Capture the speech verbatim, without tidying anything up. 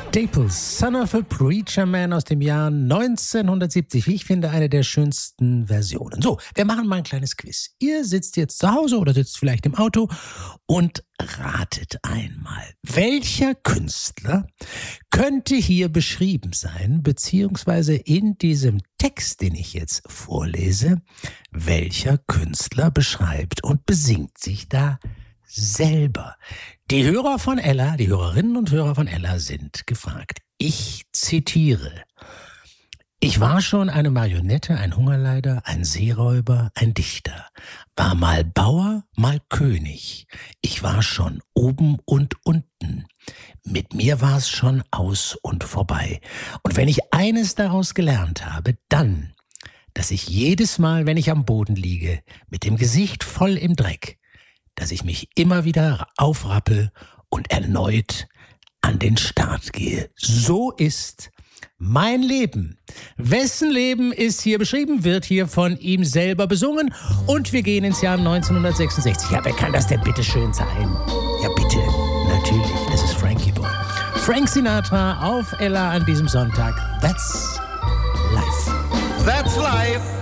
Staples, Son of a Preacher Man aus dem Jahr neunzehnhundertsiebzig. Wie ich finde, eine der schönsten Versionen. So, wir machen mal ein kleines Quiz. Ihr sitzt jetzt zu Hause oder sitzt vielleicht im Auto und ratet einmal, welcher Künstler könnte hier beschrieben sein, beziehungsweise in diesem Text, den ich jetzt vorlese, welcher Künstler beschreibt und besingt sich da selber. Die Hörer von Ella, die Hörerinnen und Hörer von Ella sind gefragt. Ich zitiere: Ich war schon eine Marionette, ein Hungerleider, ein Seeräuber, ein Dichter. War mal Bauer, mal König. Ich war schon oben und unten. Mit mir war's schon aus und vorbei. Und wenn ich eines daraus gelernt habe, dann, dass ich jedes Mal, wenn ich am Boden liege, mit dem Gesicht voll im Dreck, dass ich mich immer wieder aufrappel und erneut an den Start gehe. So ist mein Leben. Wessen Leben ist hier beschrieben, wird hier von ihm selber besungen. Und wir gehen ins Jahr neunzehnhundertsechsundsechzig. Ja, wer kann das denn bitte schön sein? Ja, bitte. Natürlich, es ist Frankie Boy. Frank Sinatra auf Ella an diesem Sonntag. That's life. That's life.